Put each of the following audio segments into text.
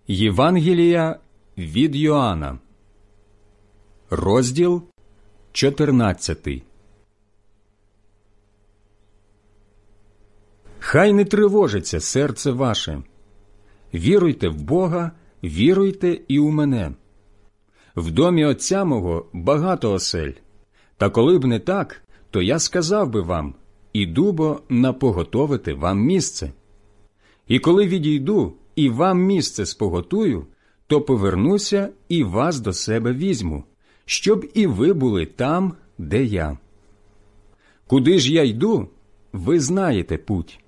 Євангелія від Йоанна, розділ 14. Хай не тривожиться серце ваше. Віруйте в Бога, віруйте і у мене. В домі Отця мого багато осель. Та коли б не так, то я сказав би вам, іду бо напоготовити вам місце. І коли відійду і вам місце споготую, то повернуся і вас до себе візьму, щоб і ви були там, де я. Куди ж я йду, ви знаєте путь.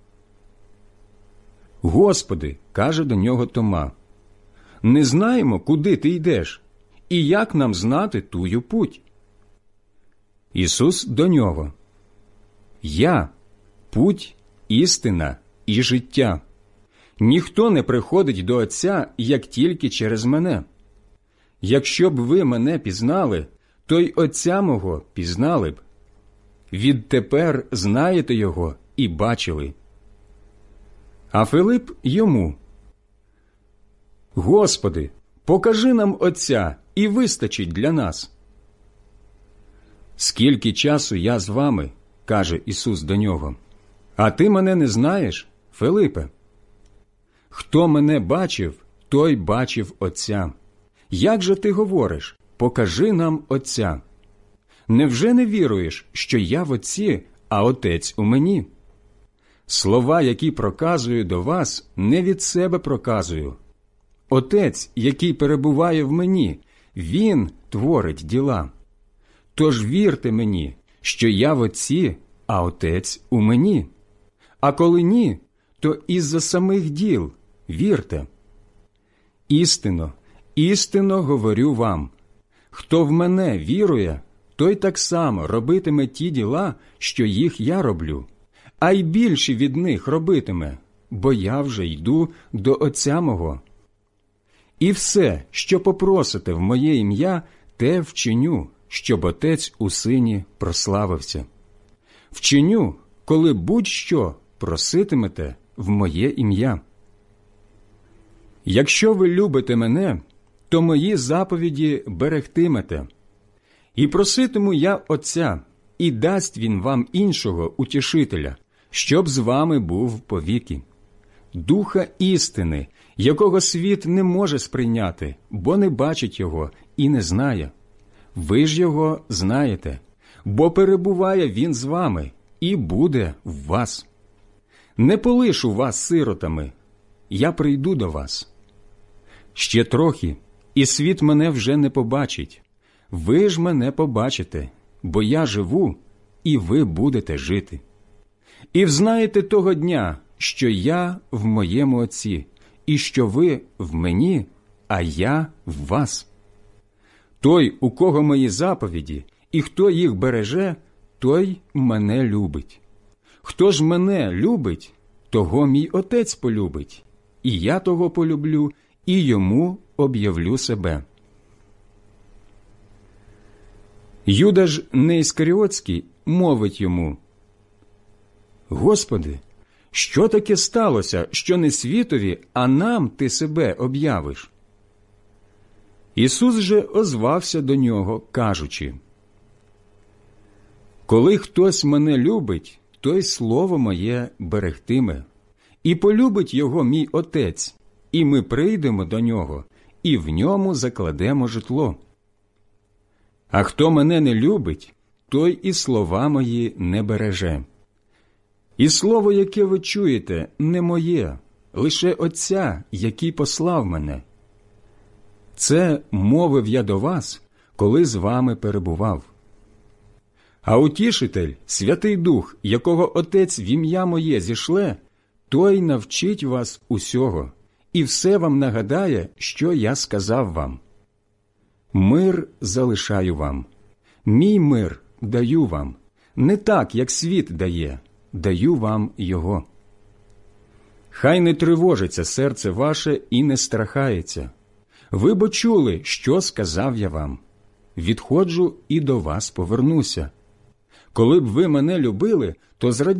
Господи, каже до нього Тома, не знаємо, куди ти йдеш, і як нам знати тую путь? Ісус до нього, я – путь, істина і життя. Ніхто не приходить до Отця, як тільки через мене. Якщо б ви мене пізнали, то й Отця мого пізнали б. Відтепер знаєте його і бачили. А Филип йому, Господи, покажи нам Отця, і вистачить для нас. Скільки часу я з вами, каже Ісус до нього, а ти мене не знаєш, Филипе? Хто мене бачив, той бачив Отця. Як же ти говориш, покажи нам Отця? Невже не віруєш, що я в Отці, а Отець у мені? Слова, які проказую до вас, не від себе проказую. Отець, який перебуває в мені, Він творить діла. Тож вірте мені, що я в Отці, а Отець у мені. А коли ні, то із-за самих діл вірте. Істинно, істинно говорю вам, хто в мене вірує, той так само робитиме ті діла, що їх я роблю, а й більші від них робитиме, бо я вже йду до Отця мого. І все, що попросите в моє ім'я, те вчиню, щоб Отець у Сині прославився. Вчиню, коли будь-що проситимете в моє ім'я. Якщо ви любите мене, то мої заповіді берегтимете. І проситиму я Отця, і дасть Він вам іншого утішителя, щоб з вами був повіки. Духа істини, якого світ не може сприйняти, бо не бачить його і не знає. Ви ж його знаєте, бо перебуває він з вами і буде в вас. Не полишу вас сиротами, я прийду до вас. Ще трохи, і світ мене вже не побачить. Ви ж мене побачите, бо я живу, і ви будете жити. І взнаєте того дня, що я в моєму Отці, і що ви в мені, а я в вас. Той, у кого мої заповіді, і хто їх береже, той мене любить. Хто ж мене любить, того мій Отець полюбить, і я того полюблю, і йому об'явлю себе. Юда ж Неіскаріотський мовить йому, Господи, що таке сталося, що не світові, а нам ти себе об'явиш? Ісус же озвався до нього, кажучи, коли хтось мене любить, той слово моє берегтиме, і полюбить його мій Отець, і ми прийдемо до нього, і в ньому закладемо житло. А хто мене не любить, той і слова мої не береже. І слово, яке ви чуєте, не моє, лише Отця, який послав мене. Це мовив я до вас, коли з вами перебував. А Утішитель, Святий Дух, якого Отець в ім'я моє зішле, той навчить вас усього, і все вам нагадає, що я сказав вам. Мир залишаю вам, мій мир даю вам, не так, як світ дає, даю вам його. Хай не тривожиться серце ваше і не страхається. Ви бо чули, що сказав я вам. Відходжу і до вас повернуся. Коли б ви мене любили, то зраділи